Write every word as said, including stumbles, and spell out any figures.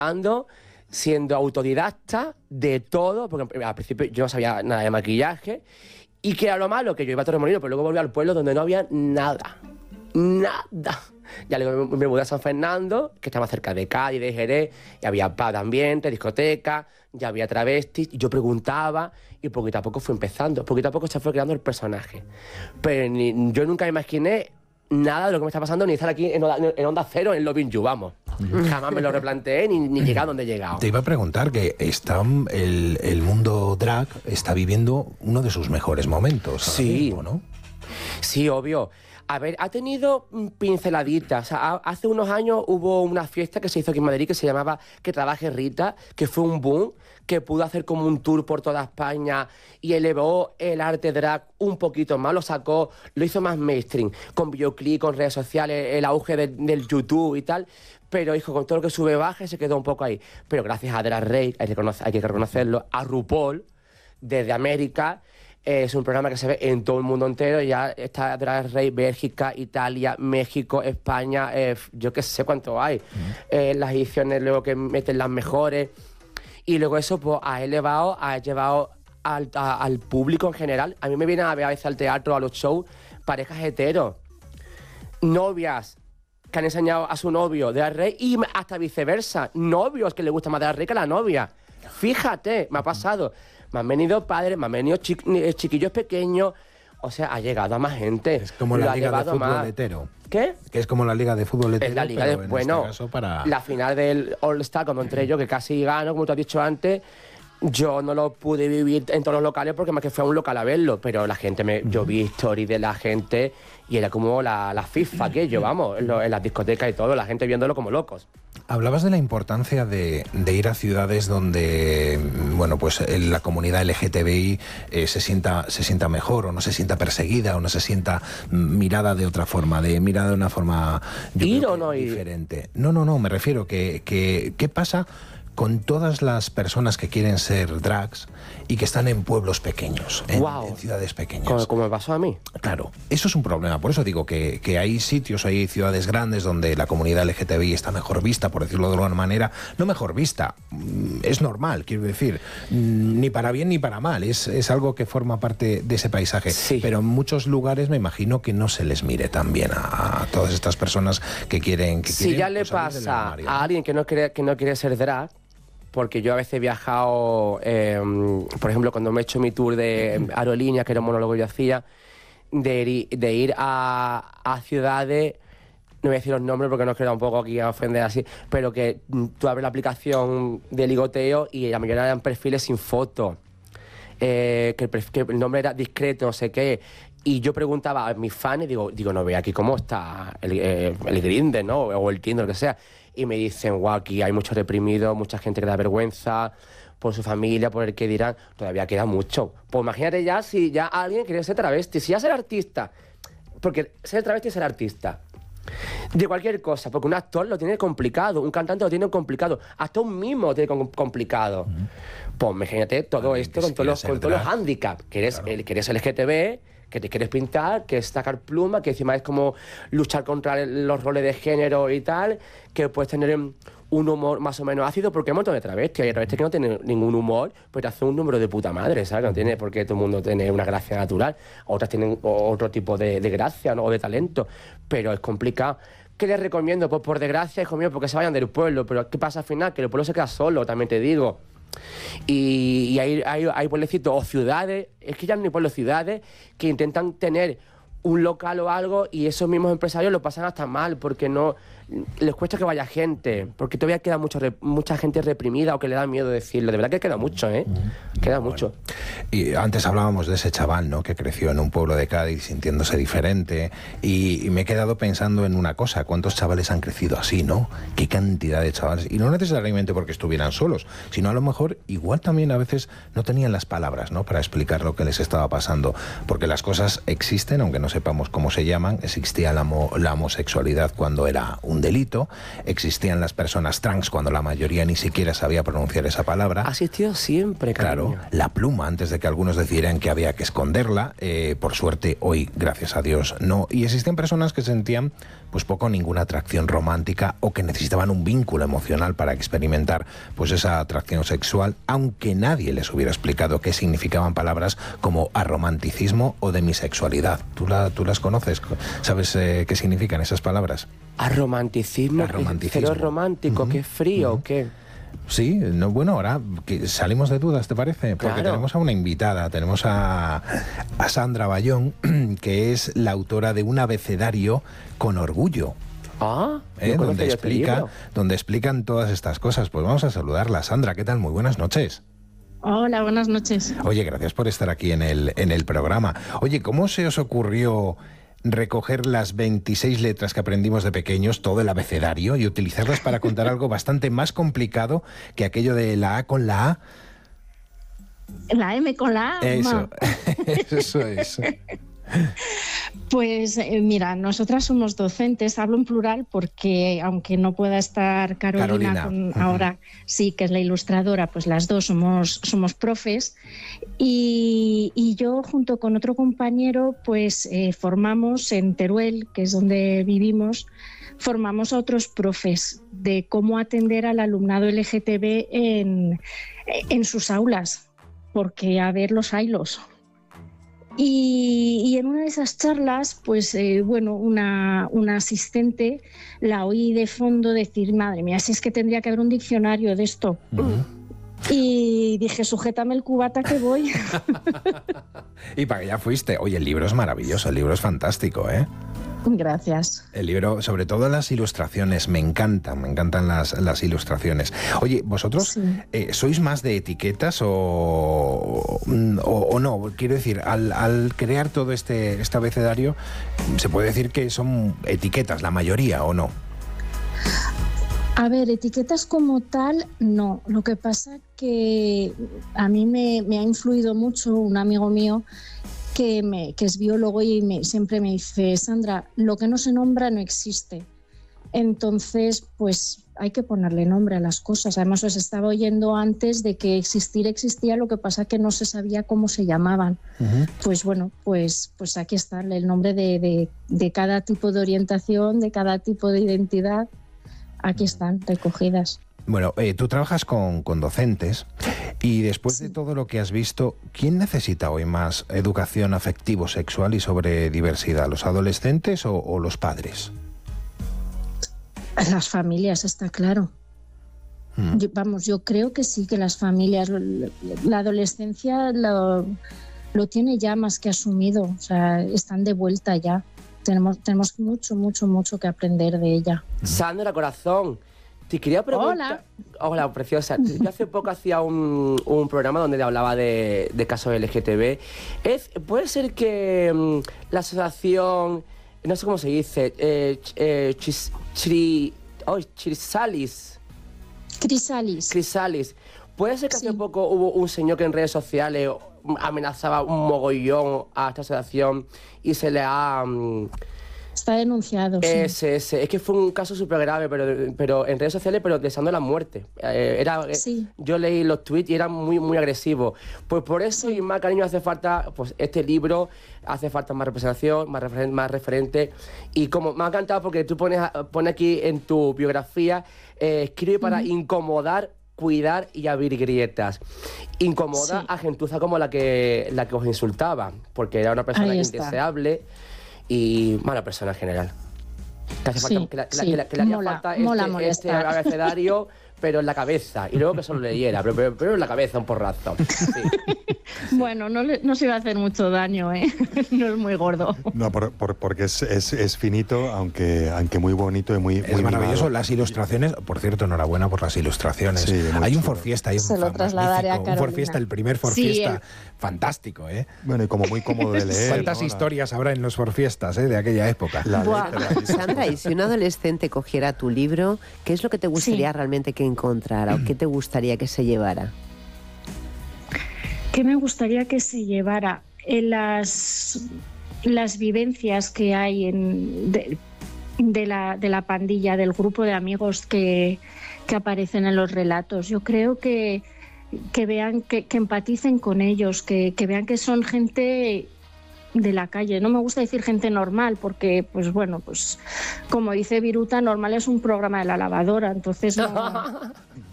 siendo autodidacta de todo, porque al principio yo no sabía nada de maquillaje, y que era lo malo, que yo iba a Torremolinos, pero luego volví al pueblo donde no había nada, nada. Ya luego me mudé a San Fernando, que estaba cerca de Cádiz, de Jerez, y había pub de ambiente, discoteca, ya había travestis, y yo preguntaba, y poquito a poco fue empezando, poquito a poco se fue creando el personaje. Pero ni, yo nunca imaginé nada de lo que me está pasando, ni estar aquí en Onda, en Onda Cero, en Lovin' You, vamos. Jamás me lo replanteé, ni, ni llegar a donde he llegado. Te iba a preguntar que está, el, el mundo drag está viviendo uno de sus mejores momentos. Sí, mismo, ¿no? Sí, obvio. A ver, ha tenido pinceladitas. O sea, hace unos años hubo una fiesta que se hizo aquí en Madrid que se llamaba Que Trabaje Rita, que fue un boom, que pudo hacer como un tour por toda España y elevó el arte drag un poquito más, lo sacó, lo hizo más mainstream, con videoclip, con redes sociales, el auge de, del YouTube y tal. Pero, hijo, con todo lo que sube baja se quedó un poco ahí. Pero gracias a Drag Race, hay que, reconocer, hay que reconocerlo, a RuPaul, desde América. Es un programa que se ve en todo el mundo entero. Ya está Drag Race, Bélgica, Italia, México, España, eh, yo qué sé cuánto hay. Uh-huh. eh, las ediciones luego que meten las mejores. Y luego eso pues ha elevado, ha llevado al, a, al público en general. A mí me vienen a ver a veces al teatro, a los shows, parejas heteros, novias que han enseñado a su novio Drag Race y hasta viceversa. Novios que les gusta más Drag Race que la novia. Fíjate, me ha pasado. Me han venido padres, me han venido chiqu chiquillos pequeños. O sea, ha llegado a más gente. Es como la liga de fútbol hetero. ¿Qué? Que es como la liga de fútbol hetero. Es la liga de, en bueno, este caso para... la final del All-Star, cuando entré yo, que casi gano, como tú has dicho antes, yo no lo pude vivir en todos los locales porque más que fue a un local a verlo, pero la gente, me, yo vi stories de la gente y era como la, la FIFA aquello, vamos, en, lo, en las discotecas y todo, la gente viéndolo como locos. Hablabas de la importancia de, de ir a ciudades donde, bueno, pues la comunidad L G T B I eh, se sienta se sienta mejor, o no se sienta perseguida, o no se sienta mirada de otra forma, de mirada de una forma yo ¿Ir creo o no ir? diferente. No, no, no, me refiero que, que ¿qué pasa con todas las personas que quieren ser drags y que están en pueblos pequeños, en, wow. en ciudades pequeñas? Como, como me pasó a mí. Claro, eso es un problema. Por eso digo que, que hay sitios, hay ciudades grandes donde la comunidad L G T B I está mejor vista, por decirlo de alguna manera. No mejor vista, es normal, quiero decir, ni para bien ni para mal. Es, es algo que forma parte de ese paisaje. Sí. Pero en muchos lugares me imagino que no se les mire tan bien a, a todas estas personas que quieren... Que si quieren, ya le pues, pasa a alguien que no quiere, que no quiere ser drag, porque yo a veces he viajado, eh, por ejemplo, cuando me he hecho mi tour de aerolínea, que era un monólogo que yo hacía, de, de ir a, a ciudades, no voy a decir los nombres porque no quiero un poco aquí a ofender así, pero que tú abres la aplicación de ligoteo y la mayoría eran perfiles sin foto, eh, que, el que el nombre era discreto, no sé qué. Y yo preguntaba a mis fans y digo, digo no ve aquí cómo está el, eh, el Grindr, ¿no? O el Tinder, lo que sea. Y me dicen, guau, aquí hay mucho reprimido, mucha gente que da vergüenza por su familia, por el que dirán. Todavía queda mucho. Pues imagínate ya si ya alguien quiere ser travesti, si ya ser artista. Porque ser travesti es ser artista. De cualquier cosa, porque un actor lo tiene complicado, un cantante lo tiene complicado, hasta un mimo lo tiene complicado. Uh-huh. Pues imagínate todo esto con, todos los, con todos los handicaps. Que eres, claro. el, que eres L G T B, que te quieres pintar, que es sacar pluma, que encima es como luchar contra los roles de género y tal, que puedes tener un humor más o menos ácido, porque hay un montón de travestis, hay travestis que no tienen ningún humor, pero te hacen un número de puta madre, ¿sabes? No tiene por qué todo el mundo tiene una gracia natural, otras tienen otro tipo de, de gracia, ¿no? O de talento, pero es complicado. ¿Qué les recomiendo? Pues por desgracia, hijo mío, porque se vayan del pueblo, pero ¿qué pasa al final? Que el pueblo se queda solo, también te digo. Y, y hay, hay, hay pueblecitos o ciudades, es que ya no hay pueblos, ciudades que intentan tener un local o algo y esos mismos empresarios lo pasan hasta mal porque no les cuesta que vaya gente, porque todavía queda mucho, mucha gente reprimida o que le da miedo decirlo. De verdad que queda mucho, ¿eh? Queda bueno. mucho. Y antes hablábamos de ese chaval, ¿no? Que creció en un pueblo de Cádiz sintiéndose diferente y, y me he quedado pensando en una cosa, ¿cuántos chavales han crecido así, no? ¿Qué cantidad de chavales? Y no necesariamente porque estuvieran solos, sino a lo mejor igual también a veces no tenían las palabras, ¿no? Para explicar lo que les estaba pasando, porque las cosas existen, aunque no sepamos cómo se llaman. Existía la, la homosexualidad cuando era un un delito. Existían las personas trans cuando la mayoría ni siquiera sabía pronunciar esa palabra. Ha existido siempre, cariño. Claro, la pluma, antes de que algunos decidieran que había que esconderla, eh, por suerte hoy, gracias a Dios, no. Y existen personas que sentían pues poco o ninguna atracción romántica o que necesitaban un vínculo emocional para experimentar pues esa atracción sexual, aunque nadie les hubiera explicado qué significaban palabras como aromanticismo o demisexualidad. ¿Tú, la, tú las conoces? ¿Sabes eh, qué significan esas palabras? Arromanticismo, Arromanticismo. ¿Qué romántico? Uh-huh. ¿Qué frío? Uh-huh. ¿Qué? Sí, no, bueno, ahora que salimos de dudas, ¿te parece? Porque claro. tenemos a una invitada, tenemos a, a Sandra Bayón, que es la autora de un abecedario con orgullo. Ah, ¿eh? donde, explica, donde explican todas estas cosas. Pues vamos a saludarla. Sandra, ¿qué tal? Muy buenas noches. Hola, buenas noches. Oye, gracias por estar aquí en el, en el programa. Oye, ¿cómo se os ocurrió recoger las veintiséis letras que aprendimos de pequeños, todo el abecedario, y utilizarlas para contar algo bastante más complicado que aquello de la A con la A? La M con la A. Eso, eso es. Pues eh, mira, nosotras somos docentes, hablo en plural porque aunque no pueda estar Carolina, Carolina. Con, Uh-huh. ahora sí que es la ilustradora, pues las dos somos, somos profes y, y yo junto con otro compañero pues eh, formamos en Teruel, que es donde vivimos, formamos a otros profes de cómo atender al alumnado L G T B en, en sus aulas, porque a ver los haylos. Y, y en una de esas charlas, pues eh, bueno, una, una asistente la oí de fondo decir, madre mía, si es que tendría que haber un diccionario de esto. Uh-huh. Y dije, sujétame el cubata que voy. Y para allá fuiste. Oye, el libro es maravilloso, el libro es fantástico, ¿eh? Gracias. El libro, sobre todo las ilustraciones, me encantan, me encantan las, las ilustraciones. Oye, ¿vosotros sí. eh, sois más de etiquetas o, o, o no? Quiero decir, al, al crear todo este, este abecedario, ¿se puede decir que son etiquetas la mayoría o no? A ver, etiquetas como tal, no. Lo que pasa que a mí me, me ha influido mucho un amigo mío Que, me, que es biólogo y me, siempre me dice, Sandra, lo que no se nombra no existe. Entonces, pues hay que ponerle nombre a las cosas. Además, os estaba oyendo antes de que existir existía, lo que pasa que no se sabía cómo se llamaban. Uh-huh. Pues bueno, pues, pues aquí está el nombre de, de, de cada tipo de orientación, de cada tipo de identidad. Aquí están recogidas. Bueno, eh, tú trabajas con, con docentes y después sí. de todo lo que has visto, ¿quién necesita hoy más educación afectivo-sexual y sobre diversidad? ¿Los adolescentes o, o los padres? Las familias, está claro. Mm. Yo, vamos, yo creo que sí, que las familias, la adolescencia lo, lo tiene ya más que asumido, o sea, están de vuelta ya. Tenemos, tenemos mucho, mucho, mucho que aprender de ella. Sandra, corazón. Te quería preguntar... Hola. Hola, preciosa. Yo hace poco hacía un, un programa donde hablaba de, de casos L G T B. ¿Es, ¿Puede ser que um, la asociación, no sé cómo se dice, eh, eh, chis, chiri, oh, Chirisalis? Crisalis. Crisalis. ¿Puede ser que sí. hace poco hubo un señor que en redes sociales amenazaba un mogollón a esta asociación y se le ha... Um, Está denunciado. Ese, sí. ese. Es que fue un caso súper grave, pero, pero en redes sociales, pero deseando la muerte. Eh, era, sí. Yo leí los tweets y eran muy, muy agresivos. Pues por eso, sí. y más cariño, hace falta pues este libro, hace falta más representación, más, referen más referente. Y como me ha encantado porque tú pones, pones aquí en tu biografía, eh, escribe para uh-huh. incomodar, cuidar y abrir grietas. Incomoda sí. a gentuza como la que, la que os insultaba, porque era una persona indeseable y mala persona en general. Que hace falta, sí, que, la, que, sí. la, que, la, que le haría mola, falta mola este, este abecedario, pero en la cabeza, y luego que solo leyera, pero, pero, pero en la cabeza un porrazo. Sí. Bueno, no, le, no se iba a hacer mucho daño, ¿eh? No es muy gordo. No, por, por, porque es, es, es finito, aunque, aunque muy bonito y muy, es muy maravilloso. mimado. Las ilustraciones, por cierto, enhorabuena por las ilustraciones. Sí, hay un forfiesta, hay un, se lo trasladaré a Carolina. un forfiesta, el primer forfiesta, sí, el... fantástico, ¿eh? Bueno, y como muy cómodo de leer. ¿Cuántas ¿no? historias habrá en los forfiestas ¿eh? de aquella época? La letra, Sandra, y si un adolescente cogiera tu libro, ¿qué es lo que te gustaría sí. realmente que encontrara o qué te gustaría que se llevara? ¿Qué me gustaría que se llevara? En las, las vivencias que hay en, de, de la, de la pandilla, del grupo de amigos que, que aparecen en los relatos. Yo creo que, que vean, que, que empaticen con ellos, que, que vean que son gente de la calle. No me gusta decir gente normal porque, pues bueno, pues como dice Viruta, normal es un programa de la lavadora, entonces no...